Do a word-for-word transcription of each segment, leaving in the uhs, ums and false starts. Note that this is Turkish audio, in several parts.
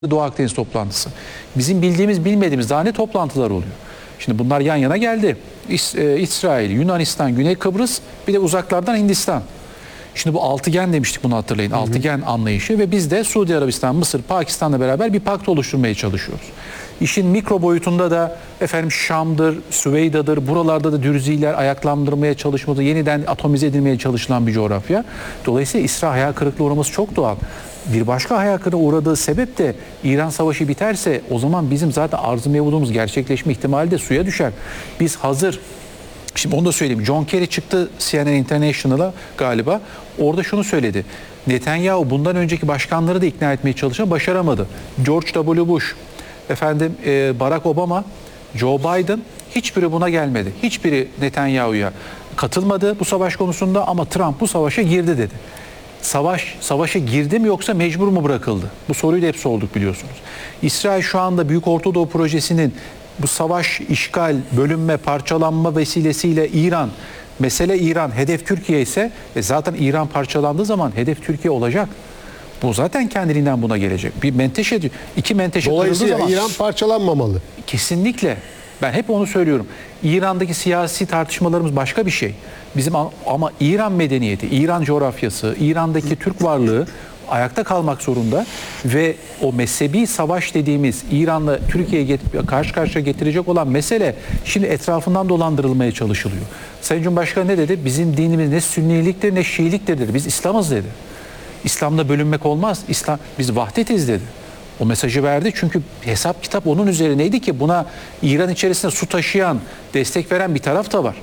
Doğu Akdeniz toplantısı. Bizim bildiğimiz bilmediğimiz daha ne toplantılar oluyor. Şimdi bunlar yan yana geldi. İs, e, İsrail, Yunanistan, Güney Kıbrıs, bir de uzaklardan Hindistan. Şimdi bu altıgen demiştik, bunu hatırlayın. Hı hı. Altıgen anlayışı ve biz de Suudi Arabistan, Mısır, Pakistan'la beraber bir pakt oluşturmaya çalışıyoruz. İşin mikro boyutunda da efendim Şam'dır, Süveyda'dır, buralarda da Dürziler ayaklandırmaya çalışması, yeniden atomize edilmeye çalışılan bir coğrafya. Dolayısıyla İsrail hayal kırıklığı uğraması çok doğal. Bir başka hayal kırıklığına uğradığı sebep de İran Savaşı biterse o zaman bizim zaten arz-ı mevudumuz gerçekleşme ihtimali de suya düşer. Biz hazır, şimdi onu da söyleyeyim, John Kerry çıktı C N N International'a galiba, orada şunu söyledi. Netanyahu bundan önceki başkanları da ikna etmeye çalışan başaramadı. George W. Bush, efendim Barack Obama, Joe Biden, hiçbiri buna gelmedi. Hiçbiri Netanyahu'ya katılmadı bu savaş konusunda, ama Trump bu savaşa girdi dedi. Savaş, savaşa girdi mi yoksa mecbur mu bırakıldı? Bu soruyu da hep sorduk biliyorsunuz. İsrail şu anda Büyük Orta Doğu Projesi'nin bu savaş, işgal, bölünme, parçalanma vesilesiyle İran, mesele İran, hedef Türkiye ise e zaten İran parçalandığı zaman hedef Türkiye olacak. Bu zaten kendiliğinden buna gelecek. Bir menteşe, iki menteşe kırıldığı zaman... Dolayısıyla İran parçalanmamalı. Kesinlikle. Ben hep onu söylüyorum. İran'daki siyasi tartışmalarımız başka bir şey. Bizim ama İran medeniyeti, İran coğrafyası, İran'daki Türk varlığı ayakta kalmak zorunda ve o mezhebi savaş dediğimiz İran'la Türkiye'ye karşı karşıya getirecek olan mesele şimdi etrafından dolandırılmaya çalışılıyor. Sayın Cumhurbaşkanı ne dedi? Bizim dinimiz ne Sünniliktir ne Şiiliktir dedi. Biz İslam'ız dedi. İslam'da bölünmek olmaz. İslam, biz vahdetiz dedi. O mesajı verdi çünkü hesap kitap onun üzerineydi ki buna İran içerisinde su taşıyan, destek veren bir taraf da var.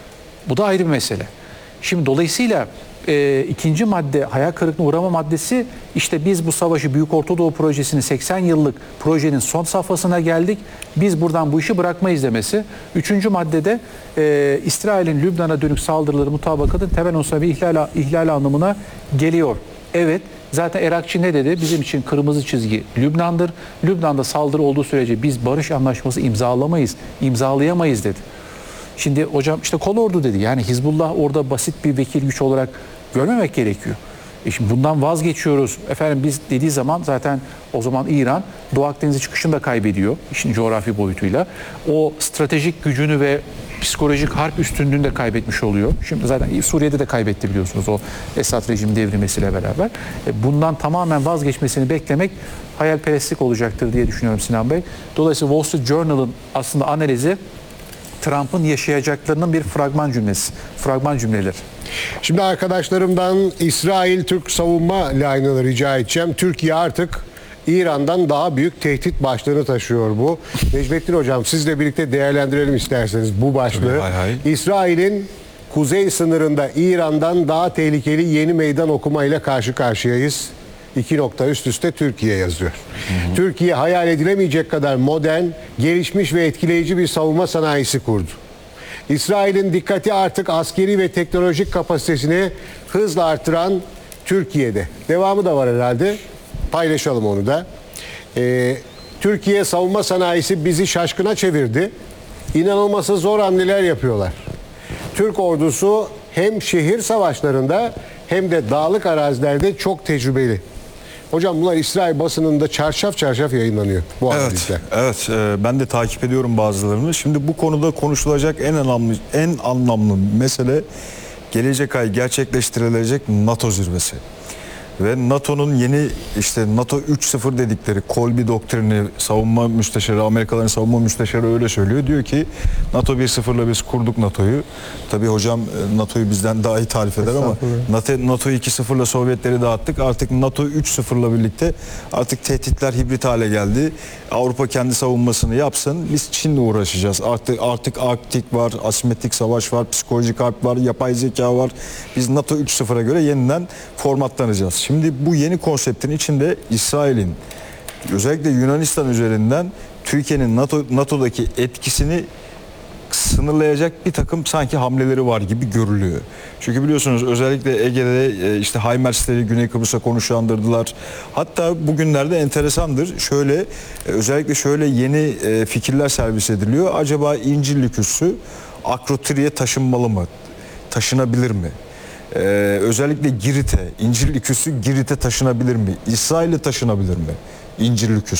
Bu da ayrı bir mesele. Şimdi dolayısıyla e, ikinci madde, hayal kırıklığına uğrama maddesi, işte biz bu savaşı Büyük Orta Doğu Projesi'nin seksen yıllık projenin son safhasına geldik. Biz buradan bu işi bırakmayız demesi. Üçüncü maddede e, İsrail'in Lübnan'a dönük saldırıları mutabakatın temel unsur bir ihlal, ihlal anlamına geliyor. Evet. Zaten Irakçı ne dedi? Bizim için kırmızı çizgi Lübnan'dır. Lübnan'da saldırı olduğu sürece biz barış anlaşması imzalamayız, imzalayamayız dedi. Şimdi hocam işte kolordu dedi. Yani Hizbullah orada basit bir vekil güç olarak görmemek gerekiyor. E şimdi bundan vazgeçiyoruz. Efendim biz dediği zaman zaten o zaman İran Doğu Akdeniz'e çıkışını da kaybediyor. İşin coğrafi boyutuyla. O stratejik gücünü ve psikolojik harp üstünlüğünü de kaybetmiş oluyor. Şimdi zaten Suriye'de de kaybetti biliyorsunuz o Esad rejimi devrilmesiyle beraber. Bundan tamamen vazgeçmesini beklemek hayalperestlik olacaktır diye düşünüyorum Sinan Bey. Dolayısıyla Wall Street Journal'ın aslında analizi Trump'ın yaşayacaklarının bir fragman cümlesi. Fragman cümleleri. Şimdi arkadaşlarımdan İsrail-Türk savunma line'ını rica edeceğim. Türkiye artık İran'dan daha büyük tehdit başlığını taşıyor bu. Necmettin Hocam sizle birlikte değerlendirelim isterseniz bu başlığı. Hay hay. İsrail'in kuzey sınırında İran'dan daha tehlikeli yeni meydan okumayla karşı karşıyayız. İki nokta üst üste Türkiye yazıyor. Hı hı. Türkiye hayal edilemeyecek kadar modern, gelişmiş ve etkileyici bir savunma sanayisi kurdu. İsrail'in dikkati artık askeri ve teknolojik kapasitesini hızla artıran Türkiye'de. Devamı da var herhalde. Paylaşalım onu da. Ee, Türkiye savunma sanayisi bizi şaşkına çevirdi. İnanılması zor hamleler yapıyorlar. Türk ordusu hem şehir savaşlarında hem de dağlık arazilerde çok tecrübeli. Hocam bunlar İsrail basınında çarşaf çarşaf yayınlanıyor bu analizler. Evet, evet ben de takip ediyorum bazılarını. Şimdi bu konuda konuşulacak en anlamlı en anlamlı mesele gelecek ay gerçekleştirilecek NATO zirvesi. Ve NATO'nun yeni işte NATO üç nokta sıfır dedikleri Kolbi doktrini savunma müsteşarı, Amerikalıların savunma müsteşarı öyle söylüyor. Diyor ki NATO bir nokta sıfırla biz kurduk NATO'yu. Tabii hocam NATO'yu bizden daha iyi tarif eder ama NATO iki nokta sıfırla Sovyetleri dağıttık. Artık NATO üç nokta sıfırla birlikte artık tehditler hibrit hale geldi. Avrupa kendi savunmasını yapsın. Biz Çin'le uğraşacağız. Artık artık Arktik var, asimetrik savaş var, psikolojik harp var, yapay zeka var. Biz NATO üç nokta sıfıra göre yeniden formatlanacağız. Şimdi bu yeni konseptin içinde İsrail'in özellikle Yunanistan üzerinden Türkiye'nin NATO NATO'daki etkisini sınırlayacak bir takım sanki hamleleri var gibi görülüyor. Çünkü biliyorsunuz özellikle Ege'de işte HIMARS'leri Güney Kıbrıs'a konuşlandırdılar. Hatta bugünlerde enteresandır. Şöyle özellikle şöyle yeni fikirler servis ediliyor. Acaba İncirlik üssü Akrotri'ye taşınmalı mı? Taşınabilir mi? Ee, özellikle Girit'e, İncirlik üssü Girit'e taşınabilir mi? İsrail'e taşınabilir mi? İncirliküs.